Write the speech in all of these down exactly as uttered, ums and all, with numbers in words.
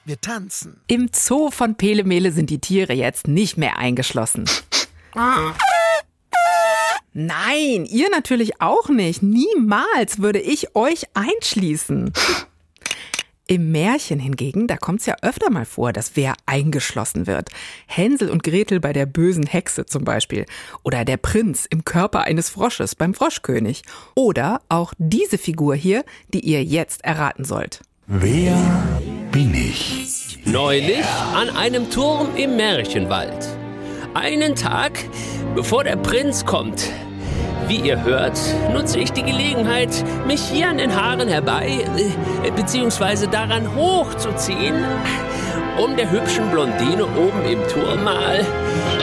Wir tanzen. Im Zoo von Pelemele sind die Tiere jetzt nicht mehr eingeschlossen. Nein, ihr natürlich auch nicht. Niemals würde ich euch einschließen. Im Märchen hingegen, da kommt es ja öfter mal vor, dass wer eingeschlossen wird. Hänsel und Gretel bei der bösen Hexe zum Beispiel. Oder der Prinz im Körper eines Frosches beim Froschkönig. Oder auch diese Figur hier, die ihr jetzt erraten sollt. Wer bin ich? Neulich an einem Turm im Märchenwald. Einen Tag, bevor der Prinz kommt. Wie ihr hört, nutze ich die Gelegenheit, mich hier an den Haaren herbei, äh, beziehungsweise daran hochzuziehen, um der hübschen Blondine oben im Turm mal äh,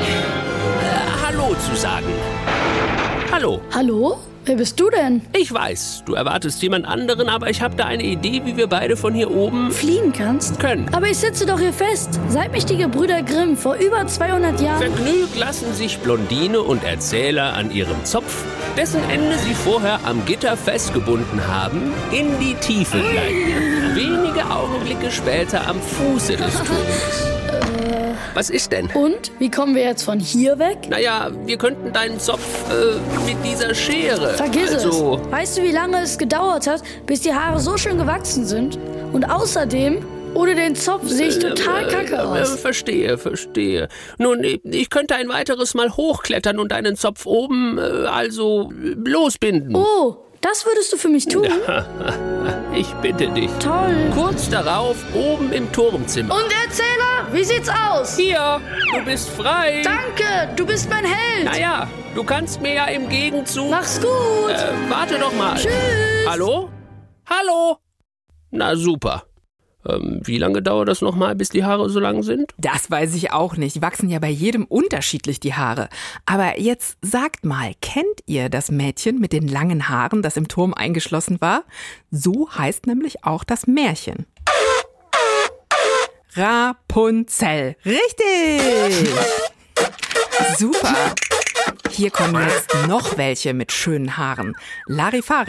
Hallo zu sagen. Hallo. Hallo? Wer bist du denn? Ich weiß, du erwartest jemand anderen, aber ich habe da eine Idee, wie wir beide von hier oben Fliehen kannst? können. Aber ich sitze doch hier fest. Seit mich die Gebrüder Grimm vor über zweihundert Jahren... Vergnügt lassen sich Blondine und Erzähler an ihrem Zopf, dessen Ende sie vorher am Gitter festgebunden haben, in die Tiefe gleiten. Wenige Augenblicke später am Fuße des Turms. Äh, Was ist denn? Und? Wie kommen wir jetzt von hier weg? Naja, wir könnten deinen Zopf äh, mit dieser Schere... Vergiss also, es. Weißt du, wie lange es gedauert hat, bis die Haare so schön gewachsen sind? Und außerdem, ohne den Zopf sehe ich total kacke äh, aus. Äh, verstehe, verstehe. Nun, ich könnte ein weiteres Mal hochklettern und deinen Zopf oben, äh, also, losbinden. Oh, das würdest du für mich tun? Ich bitte dich. Toll. Kurz darauf, oben im Turmzimmer. Und Erzähler, wie sieht's aus? Hier, du bist frei. Danke, du bist mein Held. Naja, du kannst mir ja im Gegenzug... Mach's gut. Äh, warte doch mal. Tschüss. Hallo? Hallo? Na super. Ähm, wie lange dauert das nochmal, bis die Haare so lang sind? Das weiß ich auch nicht. Wachsen ja bei jedem unterschiedlich die Haare. Aber jetzt sagt mal, kennt ihr das Mädchen mit den langen Haaren, das im Turm eingeschlossen war? So heißt nämlich auch das Märchen. Rapunzel. Richtig! Super. Hier kommen jetzt noch welche mit schönen Haaren. Larifari.